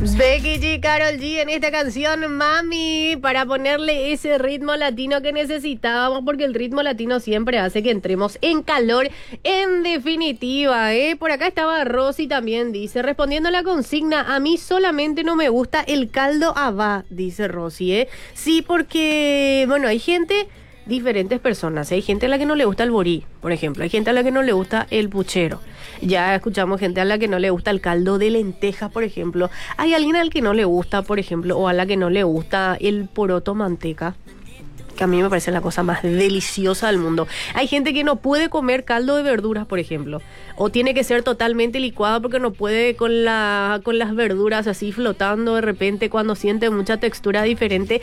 Becky G, Karol G en esta canción, Mami, para ponerle ese ritmo latino que necesitábamos, porque el ritmo latino siempre hace que entremos en calor, en definitiva, ¿eh? Por acá estaba Rosy también, dice, respondiendo a la consigna, a mí solamente no me gusta el caldo habá, dice Rosy, ¿eh? Sí, porque, bueno, hay gente... diferentes personas. Hay gente a la que no le gusta el borí, por ejemplo. Hay gente a la que no le gusta el puchero. Ya escuchamos gente a la que no le gusta el caldo de lentejas, por ejemplo. Hay alguien al que no le gusta, por ejemplo, o a la que no le gusta el poroto manteca, que a mí me parece la cosa más deliciosa del mundo. Hay gente que no puede comer caldo de verduras, por ejemplo, o tiene que ser totalmente licuado porque no puede con las verduras así flotando de repente. Cuando siente mucha textura diferente,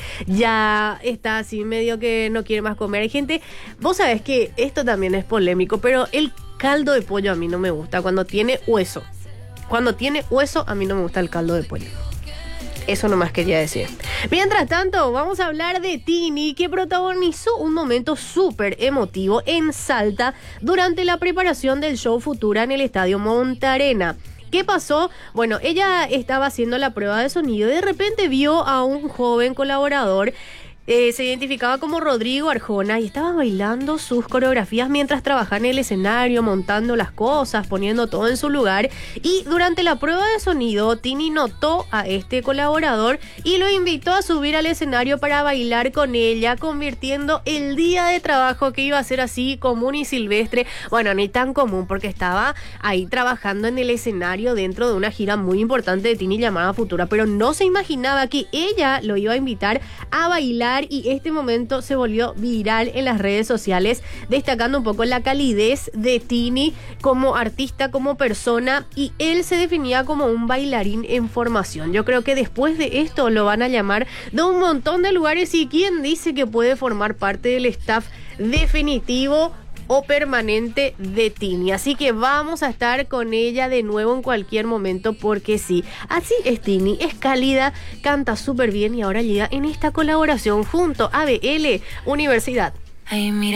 ya está así medio que no quiere más comer. Hay gente, vos sabés que esto también es polémico, pero el caldo de pollo a mí no me gusta cuando tiene hueso. Cuando tiene hueso, a mí no me gusta el caldo de pollo. Eso nomás quería decir. Mientras tanto, vamos a hablar de Tini, que protagonizó un momento súper emotivo en Salta durante la preparación del show Futura en el Estadio Montarena. ¿Qué pasó? Bueno, ella estaba haciendo la prueba de sonido y de repente vio a un joven colaborador. Se identificaba como Rodrigo Arjona y estaba bailando sus coreografías mientras trabajaba en el escenario, montando las cosas, poniendo todo en su lugar. Y durante la prueba de sonido, Tini notó a este colaborador y lo invitó a subir al escenario para bailar con ella, convirtiendo el día de trabajo, que iba a ser así común y silvestre, bueno, ni tan común porque estaba ahí trabajando en el escenario dentro de una gira muy importante de Tini llamada Futura, pero no se imaginaba que ella lo iba a invitar a bailar. Y este momento se volvió viral en las redes sociales, destacando un poco la calidez de Tini como artista, como persona, y él se definía como un bailarín en formación. Yo creo que después de esto lo van a llamar de un montón de lugares, y quién dice que puede formar parte del staff definitivo o permanente de Tini. Así que vamos a estar con ella de nuevo en cualquier momento, porque sí, así es Tini, es cálida, canta súper bien y ahora llega en esta colaboración junto a ABL Universidad. Ay, mira.